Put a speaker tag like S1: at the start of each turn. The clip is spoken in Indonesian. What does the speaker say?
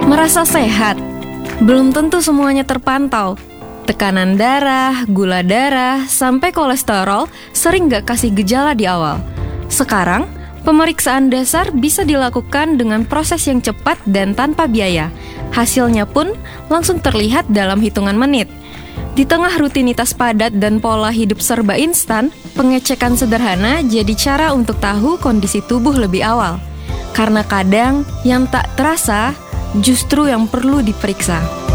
S1: Merasa sehat? Belum tentu semuanya terpantau. Tekanan darah, gula darah, sampai kolesterol sering gak kasih gejala di awal. Sekarang, pemeriksaan dasar bisa dilakukan dengan proses yang cepat dan tanpa biaya. Hasilnya pun langsung terlihat dalam hitungan menit. Di tengah rutinitas padat dan pola hidup serba instan, pengecekan sederhana jadi cara untuk tahu kondisi tubuh lebih awal. Karena kadang yang tak terasa justru yang perlu diperiksa.